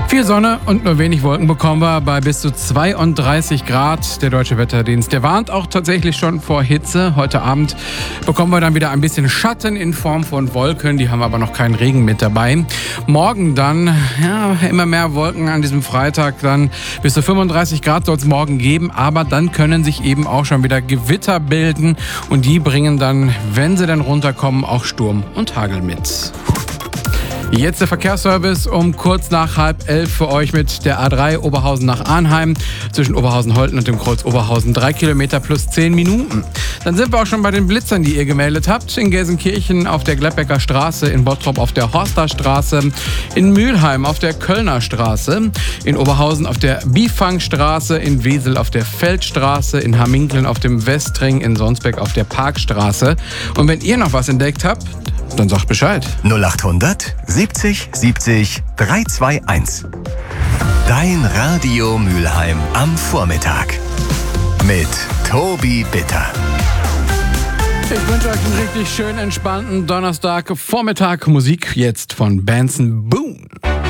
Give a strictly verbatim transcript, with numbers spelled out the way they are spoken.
Viel Sonne und nur wenig Wolken bekommen wir bei bis zu zweiunddreißig Grad. Der Deutsche Wetterdienst, der warnt auch tatsächlich schon vor Hitze. Heute Abend bekommen wir dann wieder ein bisschen Schatten in Form von Wolken. Die haben aber noch keinen Regen mit dabei. Morgen dann, ja, immer mehr Wolken an diesem Freitag. Dann bis zu fünfunddreißig Grad soll es morgen geben. Aber dann können sich eben auch schon wieder Gewitter bilden. Und die bringen dann, wenn sie dann runterkommen, auch Sturm und Hagel mit. Jetzt der Verkehrsservice um kurz nach halb elf für euch mit der A drei Oberhausen nach Arnheim. Zwischen Oberhausen-Holten und dem Kreuz Oberhausen drei Kilometer plus zehn Minuten. Dann sind wir auch schon bei den Blitzern, die ihr gemeldet habt. In Gelsenkirchen auf der Gladbecker Straße, in Bottrop auf der Horster Straße, in Mülheim auf der Kölner Straße, in Oberhausen auf der Bifangstraße, in Wesel auf der Feldstraße, in Hamminkeln auf dem Westring, in Sonsbeck auf der Parkstraße. Und wenn ihr noch was entdeckt habt, dann sagt Bescheid. null achthundert siebzig siebzig dreihundertzweiundzwanzig. Dein Radio Mülheim am Vormittag. Mit Tobi Bitter. Ich wünsche euch einen richtig schön entspannten Donnerstag Vormittag. Musik jetzt von Benson Boone.